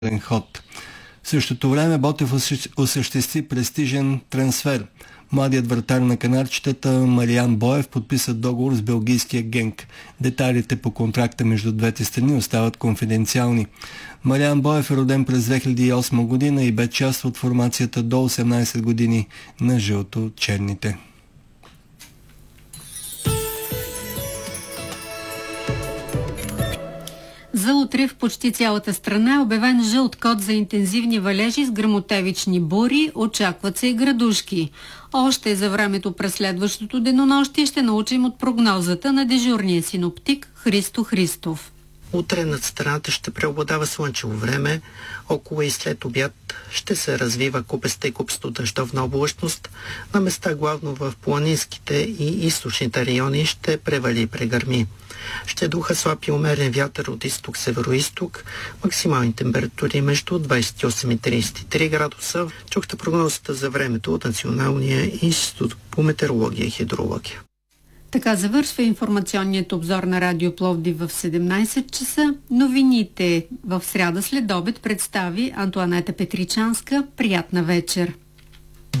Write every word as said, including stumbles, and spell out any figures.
ход. В същото време Ботев осъществи престижен трансфер. Младият вратар на канарчетата Мариан Боев подписа договор с белгийския Генк. Детайлите по контракта между двете страни остават конфиденциални. Мариан Боев е роден през две хиляди и осма година и бе част от формацията до осемнайсет години на жълто-черните. За утре в почти цялата страна е обявен жълт код за интензивни валежи с гръмотевични бури, очакват се и градушки. Още за времето през следващото денонощие ще научим от прогнозата на дежурния синоптик Христо Христов. Утре над страната ще преобладава слънчево време, около и след обяд ще се развива купеста и купесто дъждовна облачност. На места главно в планинските и източните райони ще превали и прегърми. Ще духа слаб и умерен вятър от изток-северо-исток, максимални температури между двайсет и осем и трийсет и три градуса. Чухте прогнозата за времето от Националния институт по метеорология и хидрология. Така завършва информационният обзор на Радио Пловдив в седемнайсет часа. Новините в сряда след обед представи Антоанета Петричанска. Приятна вечер!